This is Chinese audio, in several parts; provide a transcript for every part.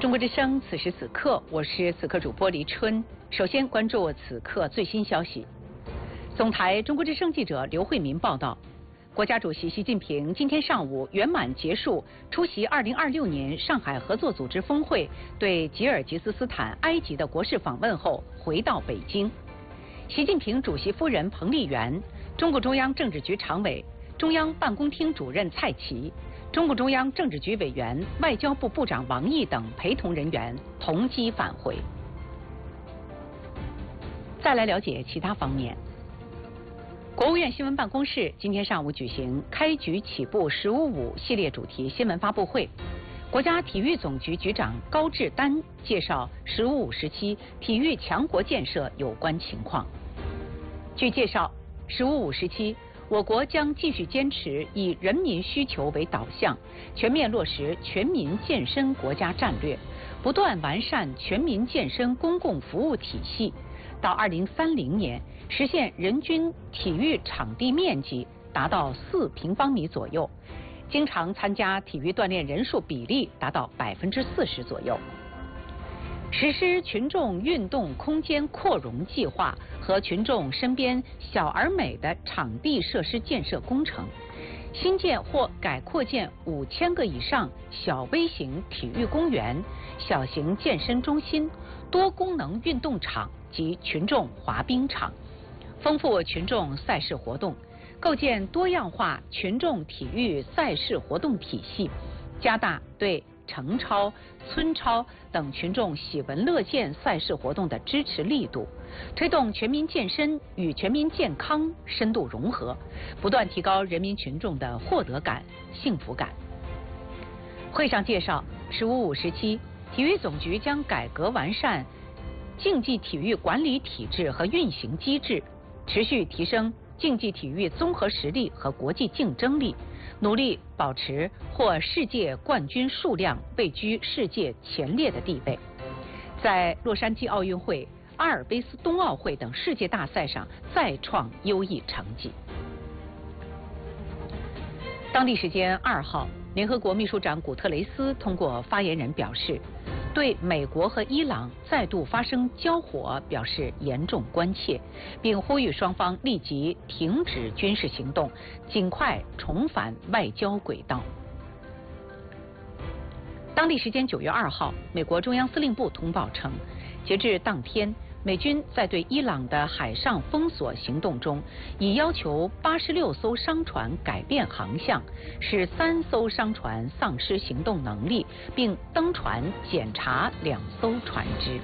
中国之声，此时此刻，我是此刻主播黎春。首先关注此刻最新消息。总台中国之声记者刘慧民报道，国家主席习近平今天上午圆满结束出席2026年上海合作组织峰会对吉尔吉斯斯坦、埃及的国事访问后，回到北京。习近平主席夫人彭丽媛、中共中央政治局常委、中央办公厅主任蔡奇、中共中央政治局委员、外交部部长王毅等陪同人员同机返回。再来了解其他方面。国务院新闻办公室今天上午举行开局起步“15.5”系列主题新闻发布会，国家体育总局局长高志丹介绍“15.5”时期体育强国建设有关情况。据介绍，“15.5”时期，我国将继续坚持以人民需求为导向，全面落实全民健身国家战略，不断完善全民健身公共服务体系，到2030年实现人均体育场地面积达到4平方米左右，经常参加体育锻炼人数比例达到40%左右。实施群众运动空间扩容计划和群众身边小而美的场地设施建设工程，新建或改扩建5000个以上小微型体育公园、小型健身中心、多功能运动场及群众滑冰场，丰富群众赛事活动，构建多样化群众体育赛事活动体系，加大对城超、村超等群众喜闻乐见赛事活动的支持力度，推动全民健身与全民健康深度融合，不断提高人民群众的获得感、幸福感。会上介绍，“15.5”时期，体育总局将改革完善竞技体育管理体制和运行机制，持续提升竞技体育综合实力和国际竞争力，努力保持获世界冠军数量位居世界前列的地位，在洛杉矶奥运会、阿尔卑斯冬奥会等世界大赛上再创优异成绩。当地时间2号，联合国秘书长古特雷斯通过发言人表示，对美国和伊朗再度发生交火表示严重关切，并呼吁双方立即停止军事行动，尽快重返外交轨道。当地时间9月2号，美国中央司令部通报称，截至当天，美军在对伊朗的海上封锁行动中，已要求86艘商船改变航向，使3艘商船丧失行动能力，并登船检查2艘船只。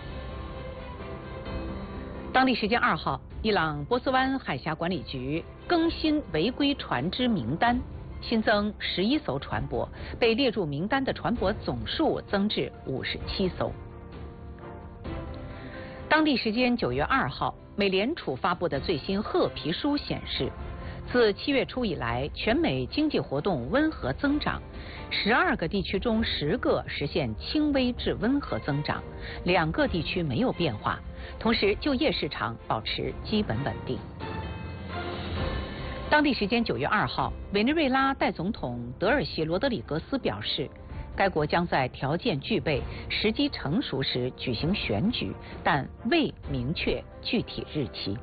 当地时间2号，伊朗波斯湾海峡管理局更新违规船只名单，新增11艘船舶，被列入名单的船舶总数增至57艘。当地时间9月2号，美联储发布的最新褐皮书显示，自7月初以来，全美经济活动温和增长，12个地区中10个实现轻微至温和增长，2个地区没有变化，同时就业市场保持基本稳定。当地时间9月2号，委内瑞拉代总统德尔西罗德里格斯表示，该国将在条件具备、时机成熟时举行选举，但未明确具体日期。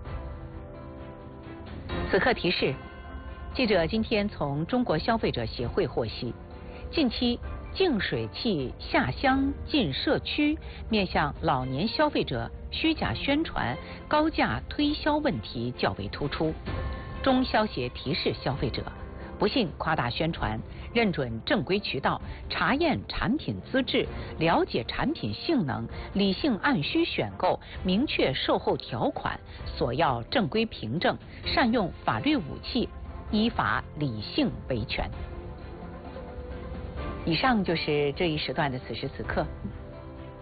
此刻提示：记者今天从中国消费者协会获悉，近期净水器下乡进社区面向老年消费者虚假宣传、高价推销问题较为突出。中消协提示消费者，不信夸大宣传，认准正规渠道，查验产品资质，了解产品性能，理性按需选购，明确售后条款，索要正规凭证，善用法律武器，依法理性维权。以上就是这一时段的此时此刻。